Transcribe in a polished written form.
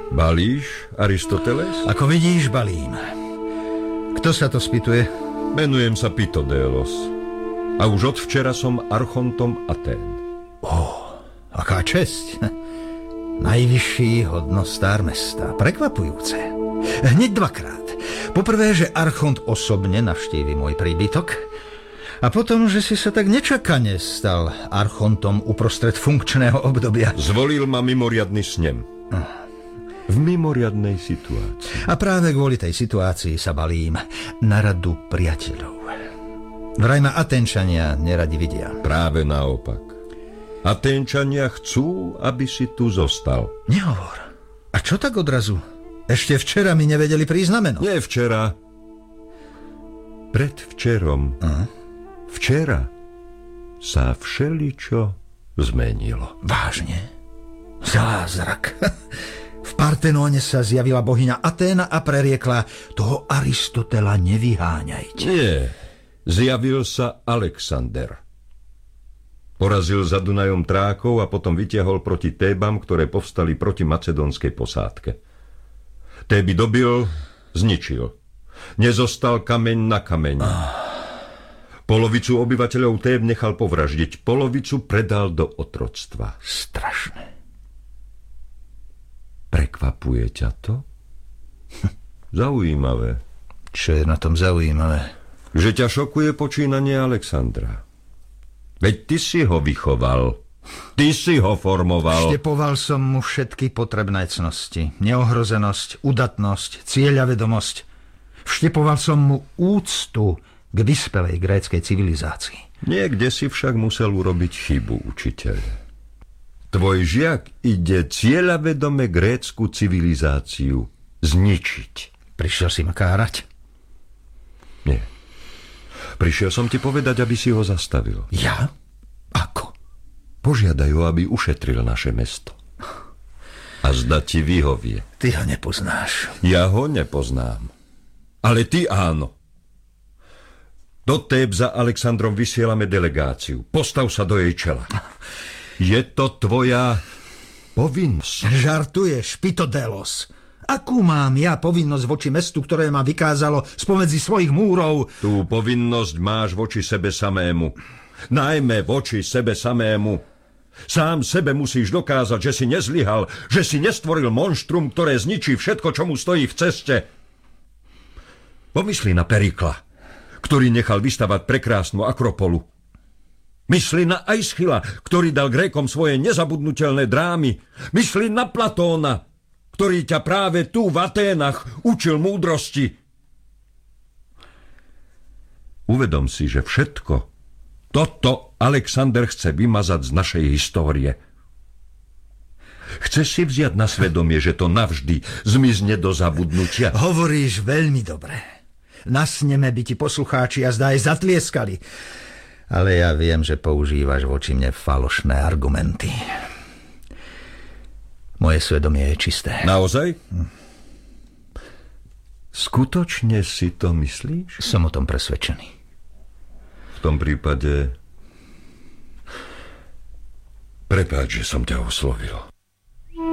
Balíš, Aristoteles? Ako vidíš, balím. Kto sa to spýtuje? Menujem sa Pitodélos. A už od včera som archontom Atén. Aká česť. Najvyšší hodnostár mesta. Prekvapujúce. Hneď dvakrát. Poprvé, že archont osobne navštívi môj príbytok, a potom, že si sa tak nečakane stal archontom uprostred funkčného obdobia. Zvolil ma mimoriadny snem. V mimoriadnej situácii. A práve kvôli tej situácii sa balím na radu priateľov. Vraj ma Aténčania neradi vidia. Práve naopak. Aténčania chcú, aby si tu zostal. Nehovor. A čo tak odrazu? Ešte včera mi nevedeli prísť na meno. Nie včera. Predvčerom. Včera sa všeličo zmenilo. Vážne? Zázrak. V Partenóne sa zjavila bohyňa Aténa a preriekla: toho Aristotela nevyháňajte. Nie. Zjavil sa Alexander. Porazil za Dunajom Trákov a potom vytiahol proti Tébam, ktoré povstali proti macedónskej posádke. Téby dobil, zničil. Nezostal kameň na kameni. Polovicu obyvateľov Téb nechal povraždiť, polovicu predal do otroctva. Strašné. Prekvapuje ťa to? Zaujímavé. Čo je na tom zaujímavé? Že ťa šokuje počínanie Alexandra. Veď ty si ho vychoval. Ty si ho formoval. Vštepoval som mu všetky potrebné cnosti. Neohrozenosť, udatnosť, cieľavedomosť. Vštepoval som mu úctu k vyspelej gréckej civilizácii. Niekde si však musel urobiť chybu, učiteľ. Tvoj žiak ide cieľavedome grécku civilizáciu zničiť. Prišiel si ma kárať? Nie. Prišiel som ti povedať, aby si ho zastavil. Ja? Ako? Požiadaj ho, aby ušetril naše mesto. A zda ti vyhovie. Ty ho nepoznáš. Ja ho nepoznám. Ale ty áno. Do Tép za Alexandrom vysielame delegáciu. Postav sa do jej čela. Je to tvoja povinnosť. Žartuješ, Pitodélos. Akú mám ja povinnosť voči mestu, ktoré ma vykázalo spomedzi svojich múrov? Tú povinnosť máš voči sebe samému. Najmä voči sebe samému. Sám sebe musíš dokázať, že si nezlyhal, že si nestvoril monštrum, ktoré zničí všetko, čo mu stojí v ceste. Pomysli na Perikla, ktorý nechal vystavať prekrásnu Akropolu. Mysli na Aischila, ktorý dal Grékom svoje nezabudnutelné drámy. Mysli na Platóna, ktorý ťa práve tu v Aténach učil múdrosti. Uvedom si, že všetko toto Alexander chce vymazať z našej histórie. Chce si vziať na svedomie, že to navždy zmizne do zabudnutia. Hovoríš veľmi dobre. Nasneme by ti poslucháči a zdá aj zatlieskali. Ale ja viem, že používaš voči mne falošné argumenty. Moje svedomie je čisté. Naozaj? Skutočne si to myslíš? Som o tom presvedčený. V tom prípade prepáč, že som ťa oslovil.